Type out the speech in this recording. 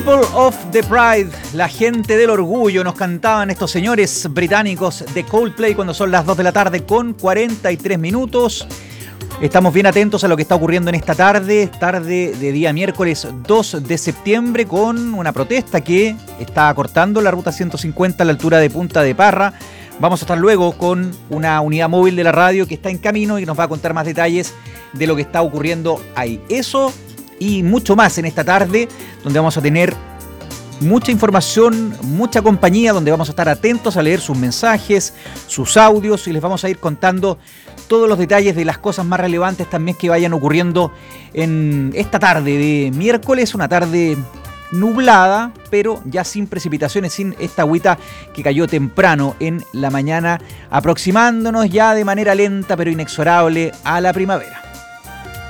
People of the Pride, la gente del orgullo, nos cantaban estos señores británicos de Coldplay cuando son las 2 de la tarde con 43 minutos. Estamos bien atentos a lo que está ocurriendo en esta tarde de día miércoles 2 de septiembre, con una protesta que está cortando la ruta 150 a la altura de Punta de Parra. Vamos a estar luego con una unidad móvil de la radio que está en camino y nos va a contar más detalles de lo que está ocurriendo ahí. Eso y mucho más en esta tarde, donde vamos a tener mucha información, mucha compañía, donde vamos a estar atentos a leer sus mensajes, sus audios, y les vamos a ir contando todos los detalles de las cosas más relevantes también que vayan ocurriendo en esta tarde de miércoles, una tarde nublada, pero ya sin precipitaciones, sin esta agüita que cayó temprano en la mañana, aproximándonos ya de manera lenta pero inexorable a la primavera.